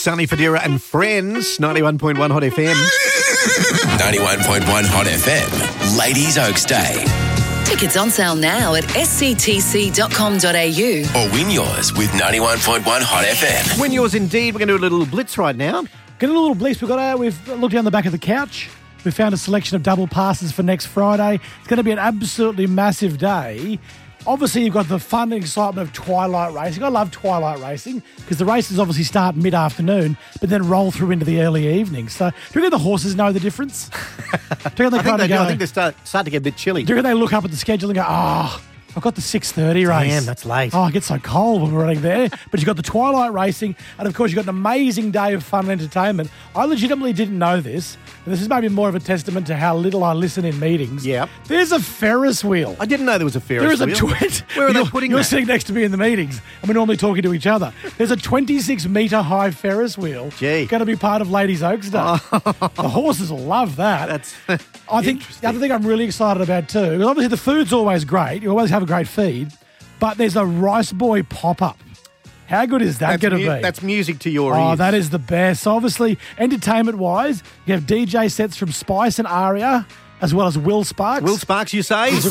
Sonny Fodera and Friends, 91.1 Hot FM. 91.1 Hot FM, Ladies Oaks Day. Tickets on sale now at sctc.com.au. Or win yours with 91.1 Hot FM. Win yours indeed. We're going to do a little blitz right now. Get a little blitz. We've looked down the back of the couch. We found a selection of double passes for next Friday. It's going to be an absolutely massive day. Obviously, you've got the fun and excitement of twilight racing. I love twilight racing because the races obviously start mid-afternoon but then roll through into the early evening. So do you reckon the horses know the difference? Do you reckon I think they start to get a bit chilly. Do you reckon they look up at the schedule and go, I've got the 6:30 race. Damn, that's late. Oh, it gets so cold when we're running there. But you've got the twilight racing, and of course you've got an amazing day of fun and entertainment. I legitimately didn't know this, and this is maybe more of a testament to how little I listen in meetings. Yep. There's a Ferris wheel. I didn't know there was a Ferris wheel. There is a twit. Where are they putting You're that? sitting next to me in the meetings, and we're normally talking to each other. There's a 26-metre high Ferris wheel. Gee. Going to be part of Ladies Oaks Day. The horses will love that. That's I think the other thing I'm really excited about too, because obviously the food's always great. You always have a great feed. But there's a Rice Boy pop-up. How good is that going to be? That's music to your ears. Oh, that is the best. Obviously, entertainment-wise, you have DJ sets from Spice and Aria, as well as Will Sparks. Will Sparks, you say? Is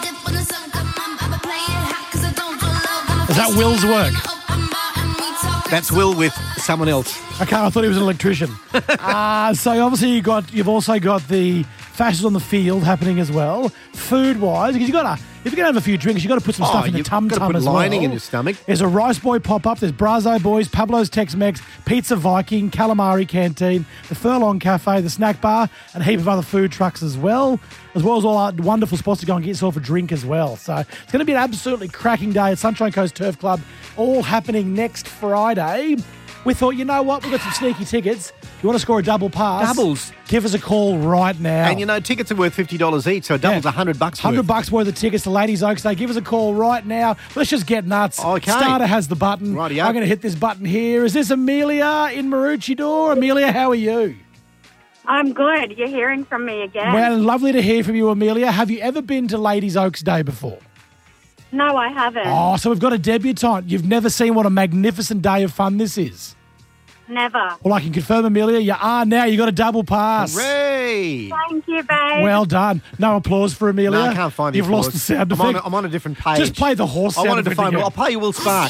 that Will's work? That's Will with someone else. Okay, I thought he was an electrician. So obviously you've also got the fashions on the field happening as well. Food-wise, because if you're going to have a few drinks, you've got to put some stuff in the tum-tum as well. Lining in your stomach. There's a Rice Boy pop-up. There's Brazo Boys, Pablo's Tex-Mex, Pizza Viking, Calamari Canteen, the Furlong Cafe, the Snack Bar, and a heap of other food trucks as well as all our wonderful spots to go and get yourself a drink as well. So it's going to be an absolutely cracking day at Sunshine Coast Turf Club, all happening next Friday. We thought, you know what? We've got some sneaky tickets. If you want to score a double pass? Doubles. Give us a call right now. And tickets are worth $50 each, so a double's $100 worth. $100 worth of tickets to Ladies Oaks Day. Give us a call right now. Let's just get nuts. Okay. Starter has the button. Rightio. I'm going to hit this button here. Is this Amelia in Maroochydore? Amelia, how are you? I'm good. You're hearing from me again. Well, lovely to hear from you, Amelia. Have you ever been to Ladies Oaks Day before? No, I haven't. Oh, so we've got a debutante. You've never seen what a magnificent day of fun this is. Never. Well, I can confirm, Amelia, you are now. You got a double pass. Hooray! Thank you, babe. Well done. No applause for Amelia. No, I can't find the You've applause. lost the sound effect. I'm on a different page. Just play the horse sound I wanted to effect find. again. I'll play you Will Sparks.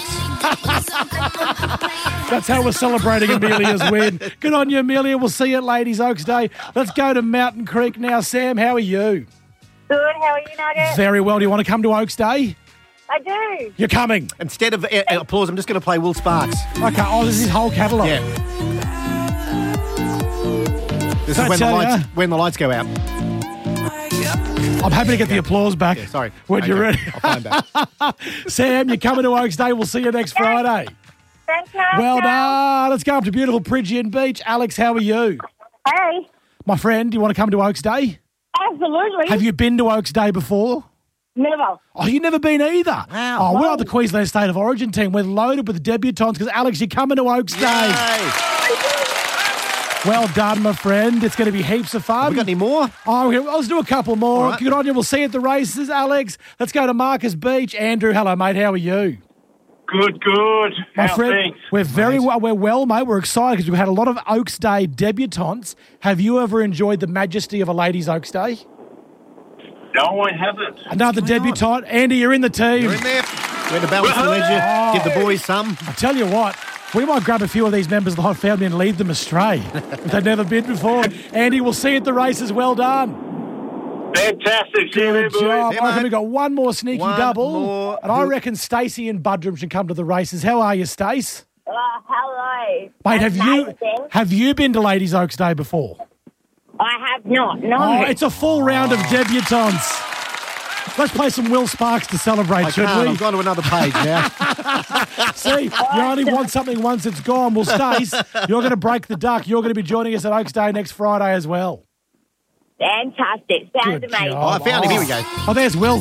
That's how we're celebrating Amelia's win. Good on you, Amelia. We'll see you at Ladies Oaks Day. Let's go to Mountain Creek now. Sam, how are you? Good. How are you, Nugget? Very well. Do you want to come to Oaks Day? I do. You're coming. Instead of applause, I'm just going to play Will Sparks. Okay. Oh, this is his whole catalogue. Yeah. This is when the lights go out. I'm happy to get the applause back. Yeah, sorry. When you're ready. I'll find that. Sam, you're coming to Oaks Day. We'll see you next Friday. Thanks, Well done. Let's go up to beautiful Pridgeon Beach. Alex, how are you? Hey. My friend, do you want to come to Oaks Day? Absolutely. Have you been to Oaks Day before? Never. Oh, you've never been either? Wow. Oh, we're on the Queensland State of Origin team. We're loaded with debutantes because, Alex, you're coming to Oaks Day. Yay. Well done, my friend. It's going to be heaps of fun. Have we got any more? Oh, let's do a couple more. All right. Good on you. We'll see you at the races, Alex. Let's go to Marcus Beach. Andrew, hello, mate. How are you? Good. My How friend, things? we're very well. We're well, mate. We're excited because we've had a lot of Oaks Day debutantes. Have you ever enjoyed the majesty of a Ladies Oaks Day? No, I haven't. Another debutante. Andy, you're in the team. You're in there. We're to balance the ledger. Give the boys some. I tell you what, we might grab a few of these members of the Hot Family and lead them astray if they've never been before. Andy, we'll see you at the races. Well done. Fantastic. See you there, Good boys. job. See I you, reckon mate. we've got one more sneaky One double. more. And I reckon Stacey in Budrum should come to the races. How are you, Stace? Hello. Mate, Amazing. have you been to Ladies Oaks Day before? I have not. No. Oh, it's a full round of debutantes. Let's play some Will Sparks to celebrate, I should can't. we? I've gone to another page now. See, you only want something once it's gone. Well, Stace, you're going to break the duck. You're going to be joining us at Oaks Day next Friday as well. Fantastic. Sounds Good amazing. job. Oh, I found him. Here we go. Oh, there's Will.